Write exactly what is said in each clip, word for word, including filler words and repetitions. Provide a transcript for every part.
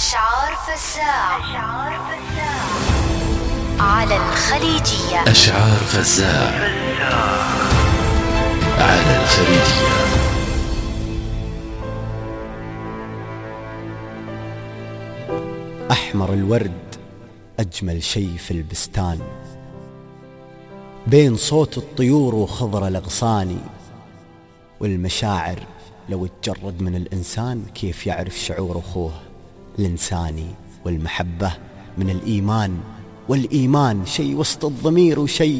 أشعار فزاع على الخليجية. أشعار فزاع على الخليجية. أحمر الورد أجمل شي في البستان، بين صوت الطيور وخضر الأغصان، والمشاعر لو تجرد من الإنسان كيف يعرف شعور أخوه الإنساني، والمحبة من الإيمان، والإيمان شي وسط الضمير وشي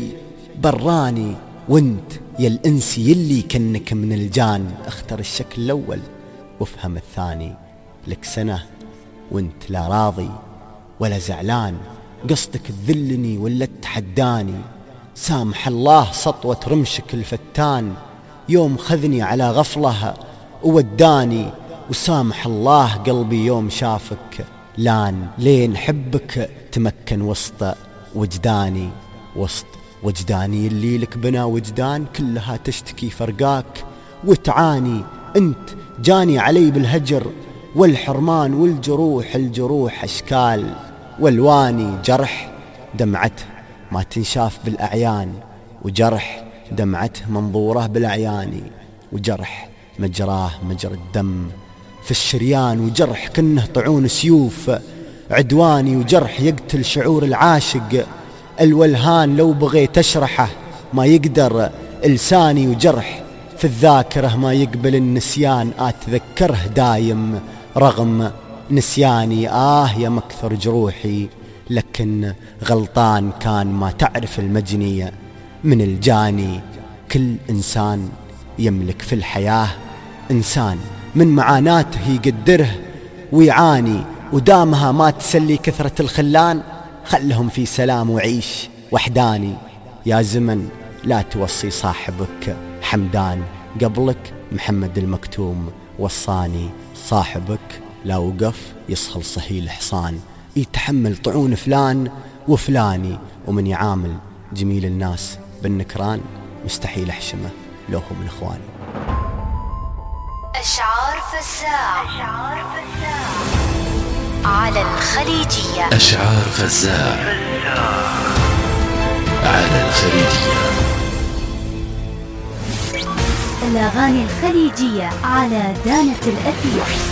براني. وانت يا الإنسي يلي كنك من الجان، اختر الشكل الأول وافهم الثاني. لك سنة وانت لا راضي ولا زعلان، قصدك تذلني ولا تحداني. سامح الله سطوة رمشك الفتان، يوم خذني على غفلة ووداني. وسامح الله قلبي يوم شافك لان، لين حبك تمكن وسط وجداني. وسط وجداني اللي لك بنا وجدان، كلها تشتكي فرقاك وتعاني. انت جاني علي بالهجر والحرمان، والجروح الجروح أشكال والواني. جرح دمعته ما تنشاف بالأعيان، وجرح دمعته منظوره بالأعيان. وجرح مجراه مجرى الدم في الشريان، وجرح كنه طعون سيوف عدواني. وجرح يقتل شعور العاشق الولهان، لو بغيت أشرحه ما يقدر لساني. وجرح في الذاكرة ما يقبل النسيان، أتذكره دايم رغم نسياني. آه يا مكثر جروحي، لكن غلطان كان ما تعرف المجنية من الجاني. كل إنسان يملك في الحياة إنسان من معاناته يقدره ويعاني، ودامها ما تسلي كثرة الخلان، خلهم في سلام وعيش وحداني. يا زمن لا توصي صاحبك حمدان، قبلك محمد المكتوم وصاني. صاحبك لا وقف يصهل صهيل حصان، يتحمل طعون فلان وفلاني. ومن يعامل جميل الناس بالنكران، مستحيل أحشمه لو هو من إخواني. أشعار فزاع على الخليجية. أشعار فزاع على الخليجية. الأغاني الخليجية على دانة الأثير.